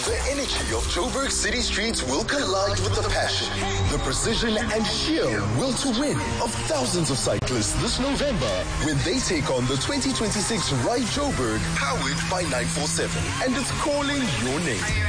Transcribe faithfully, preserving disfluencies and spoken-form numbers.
The energy of Joburg city streets will collide with the passion, the precision and sheer will to win of thousands of cyclists this November when they take on the twenty twenty-six Ride Joburg, powered by nine four seven. And it's calling your name.